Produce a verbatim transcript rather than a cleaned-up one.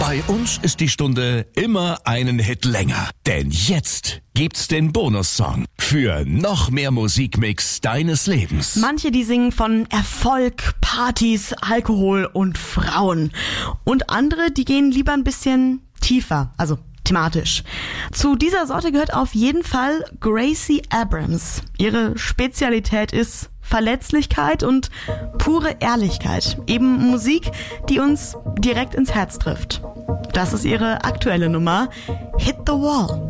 Bei uns ist die Stunde immer einen Hit länger. Denn jetzt gibt's den Bonussong für noch mehr Musikmix deines Lebens. Manche, die singen von Erfolg, Partys, Alkohol und Frauen. Und andere, die gehen lieber ein bisschen tiefer, also thematisch. Zu dieser Sorte gehört auf jeden Fall Gracie Abrams. Ihre Spezialität ist Verletzlichkeit und pure Ehrlichkeit. Eben Musik, die uns direkt ins Herz trifft. Das ist ihre aktuelle Nummer, Hit the Wall.